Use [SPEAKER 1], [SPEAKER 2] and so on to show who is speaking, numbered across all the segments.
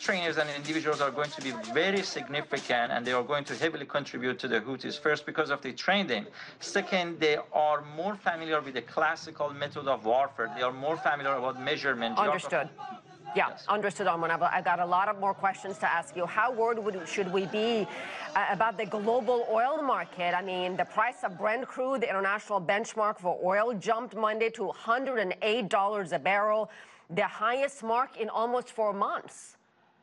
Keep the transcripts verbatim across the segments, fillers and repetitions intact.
[SPEAKER 1] trainers and individuals are going to be very significant, and they are going to heavily contribute to the Houthis. First, because of the training. Second, they are more familiar with the classical method of warfare. They are more familiar about measurement.
[SPEAKER 2] Understood. Yeah,
[SPEAKER 1] yes.
[SPEAKER 2] Understood, Arman. I got a lot of more questions to ask you. How worried would, should we be uh, about the global oil market? I mean, the price of Brent crude, the international benchmark for oil, jumped Monday to one hundred eight dollars a barrel, the highest mark in almost four months.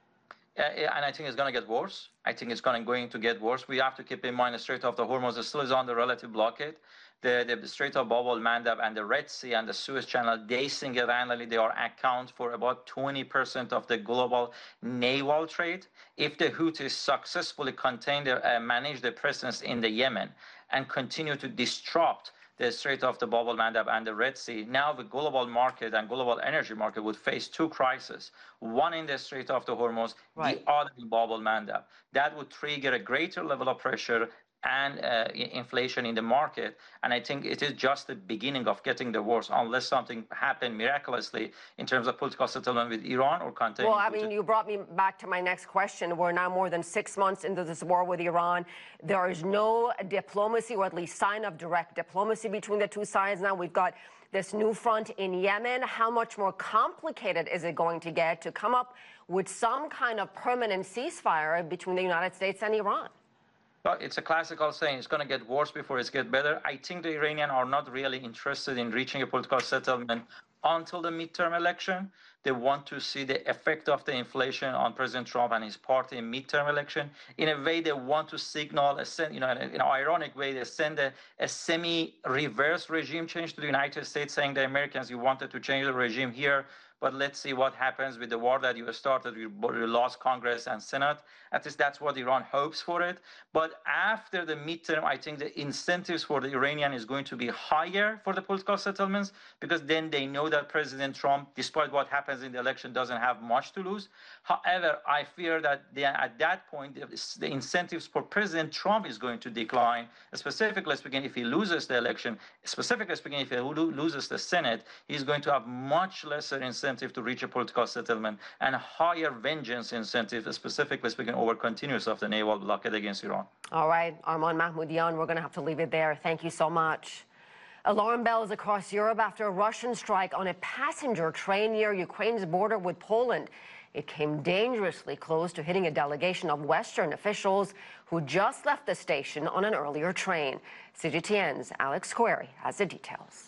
[SPEAKER 1] Uh, and I think it's going to get worse. I think it's going, going to get worse. We have to keep in mind the Strait of the Hormuz still is under relative blockade. The, the Strait of Bab el-Mandeb and the Red Sea and the Suez Channel, they single-handedly, they are account for about twenty percent of the global naval trade. If the Houthis successfully contain their, uh, manage their presence in the Yemen and continue to disrupt the Strait of the Bab el-Mandeb and the Red Sea, now the global market and global energy market would face two crises, one in the Strait of the Hormuz, right. the other in Bab el-Mandeb. That would trigger a greater level of pressure and uh, inflation in the market. And I think it is just the beginning of getting the worst, unless something happened miraculously in terms of political settlement with Iran or containing.
[SPEAKER 2] Well, I mean, you brought me back to my next question. We're now more than six months into this war with Iran. There is no diplomacy, or at least sign of direct diplomacy between the two sides. Now we've got this new front in Yemen. How much more complicated is it going to get to come up with some kind of permanent ceasefire between the United States and Iran?
[SPEAKER 1] Well, it's a classical saying, it's going to get worse before it gets better. I think the Iranians are not really interested in reaching a political settlement until the midterm election. They want to see the effect of the inflation on President Trump and his party in midterm election. In a way, they want to signal, a, you know, in an ironic way, they send a, a semi-reverse regime change to the United States, saying the Americans, you wanted to change the regime here, but let's see what happens with the war that you started. You lost Congress and Senate. At least that's what Iran hopes for it. But after the midterm, I think the incentives for the Iranian is going to be higher for the political settlements, because then they know that President Trump, despite what happens in the election, doesn't have much to lose. However, I fear that they, at that point, the incentives for President Trump is going to decline, specifically speaking, if he loses the election, specifically speaking, if he loses the Senate, he's going to have much lesser incentive to reach a political settlement and higher vengeance incentive, specifically speaking, over continuance of the naval blockade against Iran.
[SPEAKER 2] All right, Arman Mahmoudyan, we're going to have to leave it there. Thank you so much. Alarm bells across Europe after a Russian strike on a passenger train near Ukraine's border with Poland. It came dangerously close to hitting a delegation of Western officials who just left the station on an earlier train. C G T N's Alex Query has the details.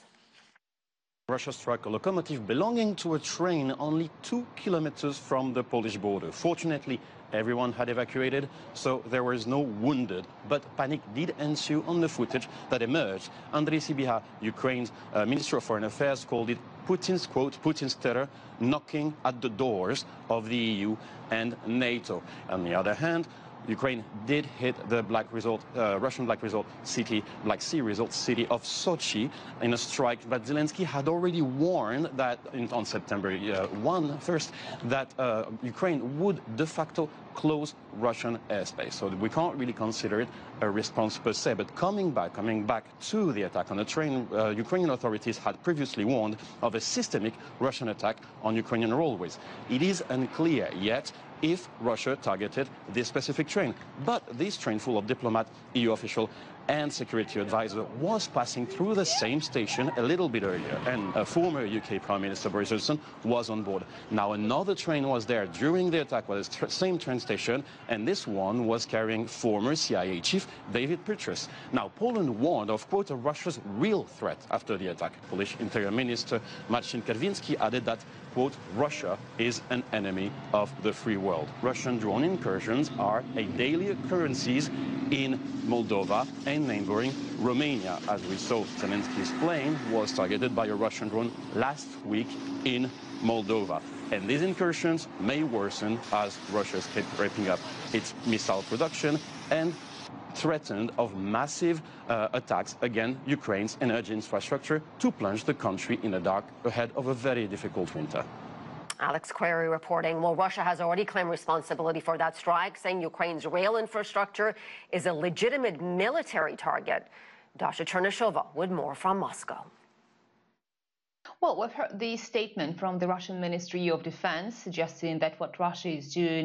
[SPEAKER 3] Russia struck a locomotive belonging to a train only two kilometers from the Polish border. Fortunately, everyone had evacuated, so there was no wounded. But panic did ensue on the footage that emerged. Andriy Sybiha, Ukraine's uh, Minister of Foreign Affairs, called it Putin's, quote, Putin's terror knocking at the doors of the E U and NATO. On the other hand, Ukraine did hit the Black Resort, uh, Russian Black Resort city, Black Sea Resort city of Sochi in a strike that Zelensky had already warned that in, on September uh, first that uh, Ukraine would de facto close Russian airspace. So we can't really consider it a response per se. But coming back, coming back to the attack on the train, uh, Ukrainian authorities had previously warned of a systemic Russian attack on Ukrainian railways. It is unclear yet if Russia targeted this specific train. But this train full of diplomat, E U official, and security advisor was passing through the same station a little bit earlier, and a former U K Prime Minister Boris Johnson was on board. Now another train was there during the attack at the same train station, and this one was carrying former C I A chief David Petraeus. Now Poland warned of, quote, of Russia's real threat after the attack. Polish Interior Minister Marcin Kierwiński added that, quote, Russia is an enemy of the free world. Russian drone incursions are a daily occurrences in Moldova and neighboring Romania. As we saw, Zelensky's plane was targeted by a Russian drone last week in Moldova. And these incursions may worsen as Russia keeps ramping up its missile production and threatened of massive uh, attacks against Ukraine's energy infrastructure to plunge the country in the dark ahead of a very difficult winter.
[SPEAKER 2] Alex Query reporting. Well, Russia has already claimed responsibility for that strike, saying Ukraine's rail infrastructure is a legitimate military target. Dasha Chernyshova with more from Moscow.
[SPEAKER 4] Well, we've heard the statement from the Russian Ministry of Defense suggesting that what Russia is doing